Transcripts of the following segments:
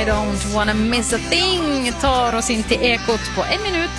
don't wanna miss a thing tar oss in till Ekot på 1 minut.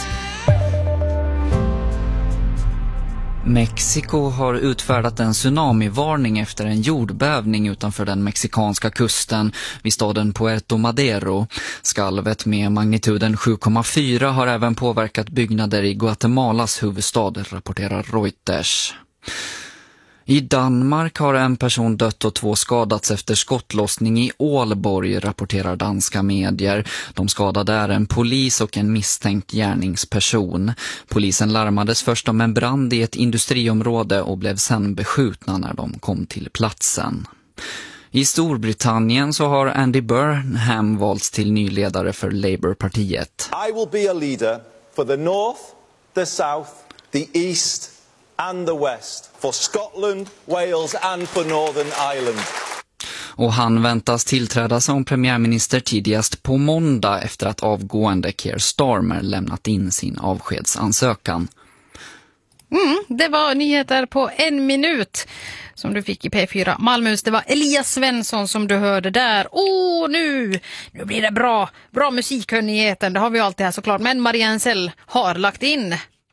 Mexiko har utfärdat en tsunamivarning efter en jordbävning utanför den mexikanska kusten vid staden Puerto Madero. Skalvet med magnituden 7,4 har även påverkat byggnader i Guatemalas huvudstad, rapporterar Reuters. I Danmark har en person dött och 2 skadats efter skottlossning i Ålborg, rapporterar danska medier. De skadade är en polis och en misstänkt gärningsperson. Polisen larmades först om en brand i ett industriområde och blev sen beskjutna när de kom till platsen. I Storbritannien så har Andy Burnham valts till ny ledare för Labour-partiet. I will be a leader for the North, the South, the East and the West, for Scotland, Wales and for Northern Ireland. Och han väntas tillträda som premiärminister tidigast på måndag efter att avgående Keir Starmer lämnat in sin avskedsansökan. Det var nyheter på 1 minut som du fick i P4 Malmöhus. Det var Elias Svensson som du hörde där. Nu blir det bra musik, nyheten. Det har vi alltid här såklart. Men Maria Ensel har lagt in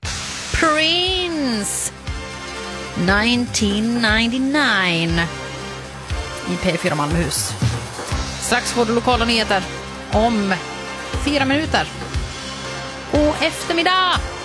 Prince 1999 i P4 Malmöhus. Strax får du lokala nyheter om 4 minuter. God eftermiddag!